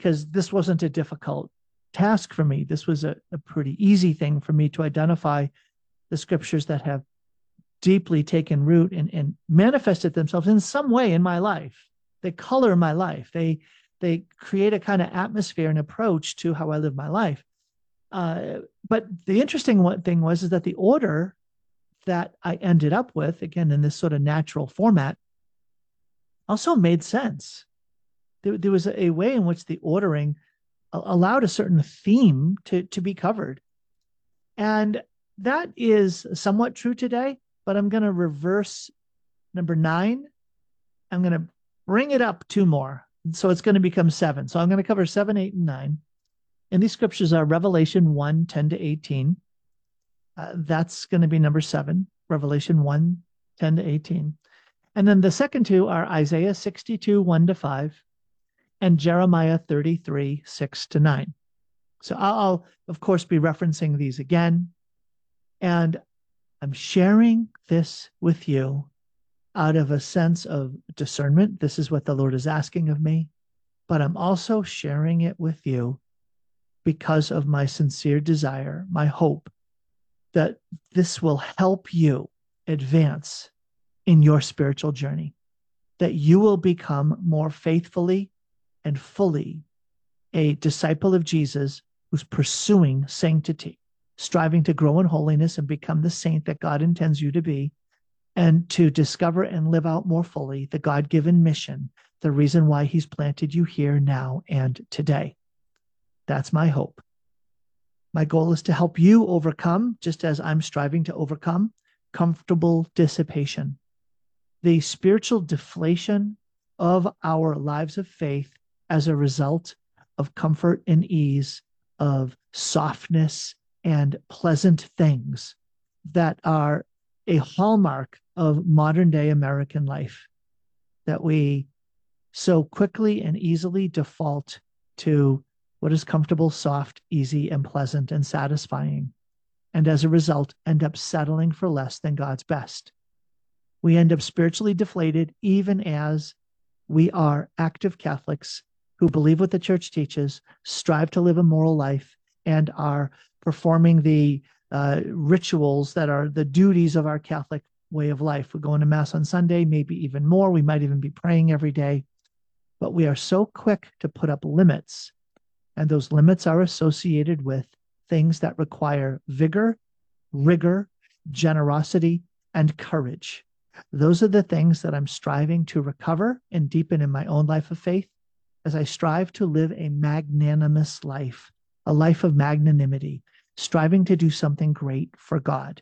because this wasn't a difficult task for me. This was a pretty easy thing for me to identify the scriptures that have deeply taken root and manifested themselves in some way in my life. They color my life. They create a kind of atmosphere and approach to how I live my life. But the interesting thing was is that the order that I ended up with, again in this sort of natural format, also made sense. There was a way in which the ordering allowed a certain theme to be covered. And that is somewhat true today, but I'm going to reverse number 9. I'm going to bring it up 2 more. So it's going to become 7. So I'm going to cover 7, 8, and 9. And these scriptures are Revelation 1, 10 to 18. That's going to be number 7, Revelation 1, 10 to 18. And then the second 2 are Isaiah 62, 1 to 5, and Jeremiah 33, 6 to 9. So I'll of course, be referencing these again. And I'm sharing this with you out of a sense of discernment. This is what the Lord is asking of me. But I'm also sharing it with you because of my sincere desire, my hope that this will help you advance in your spiritual journey, that you will become more faithfully and fully a disciple of Jesus who's pursuing sanctity, striving to grow in holiness and become the saint that God intends you to be, and to discover and live out more fully the God-given mission, the reason why he's planted you here now and today. That's my hope. My goal is to help you overcome, just as I'm striving to overcome, comfortable dissipation, the spiritual deflation of our lives of faith as a result of comfort and ease, of softness and pleasant things that are a hallmark of modern day American life, that we so quickly and easily default to what is comfortable, soft, easy, and pleasant and satisfying. And as a result, end up settling for less than God's best. We end up spiritually deflated, even as we are active Catholics who believe what the church teaches, strive to live a moral life, and are performing the rituals that are the duties of our Catholic way of life. We're going to Mass on Sunday, maybe even more. We might even be praying every day. But we are so quick to put up limits, and those limits are associated with things that require vigor, rigor, generosity, and courage. Those are the things that I'm striving to recover and deepen in my own life of faith as I strive to live a magnanimous life, a life of magnanimity, striving to do something great for God.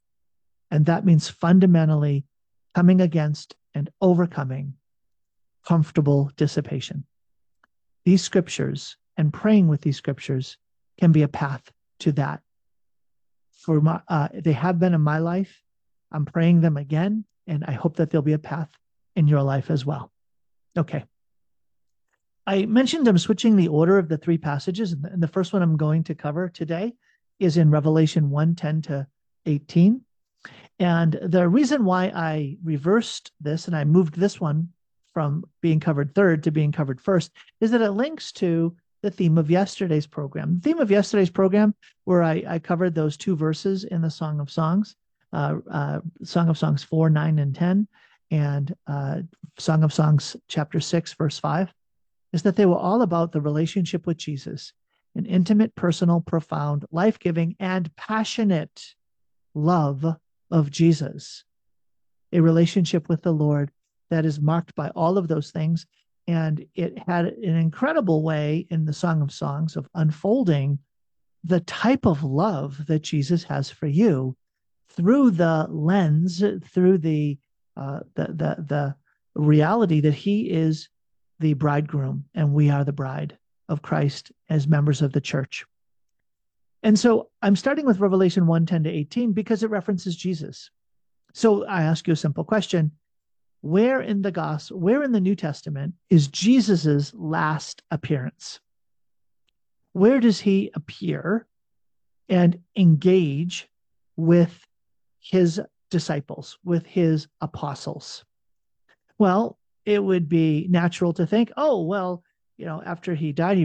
And that means fundamentally coming against and overcoming comfortable dissipation. These scriptures and praying with these scriptures can be a path to that. They have been in my life. I'm praying them again, and I hope that there'll be a path in your life as well. Okay. I mentioned I'm switching the order of the 3 passages, and the first one I'm going to cover today is in Revelation 1, 10 to 18. And the reason why I reversed this and I moved this one from being covered third to being covered first is that it links to the theme of yesterday's program. The theme of yesterday's program, where I covered those 2 verses in the Song of Songs, Song of Songs 4, 9, and 10, and Song of Songs chapter 6, verse 5, is that they were all about the relationship with Jesus, an intimate, personal, profound, life-giving, and passionate love of Jesus, a relationship with the Lord that is marked by all of those things. And it had an incredible way in the Song of Songs of unfolding the type of love that Jesus has for you through the lens, through the reality that he is the bridegroom and we are the bride of Christ as members of the church. And so I'm starting with Revelation 1, 10 to 18 because it references Jesus. So I ask you a simple question. Where in the New Testament is Jesus's last appearance? Where does he appear and engage with his disciples, with his apostles? Well, it would be natural to think, oh, well, after he died, he